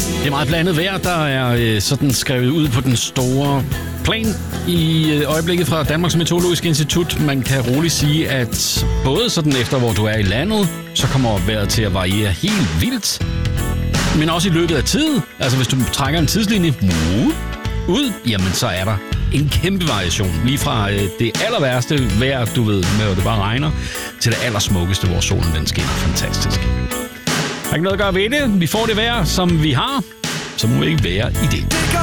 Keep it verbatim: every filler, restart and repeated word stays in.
Det er meget blandet vejr, der er øh, sådan skrevet ud på den store plan i øh, øjeblikket fra Danmarks Meteorologiske Institut. Man kan roligt sige, at både sådan efter, hvor du er i landet, så kommer vejret til at variere helt vildt. Men også i løbet af tid, altså hvis du trækker en tidslinje ud, jamen så er der en kæmpe variation. Lige fra øh, det aller værste vejr, du ved, med at det bare regner, til det allersmukkeste, hvor solen den skinner fantastisk. Der er ikke noget at gøre ved det. Vi får det vejr, som vi har, så må vi ikke være i det.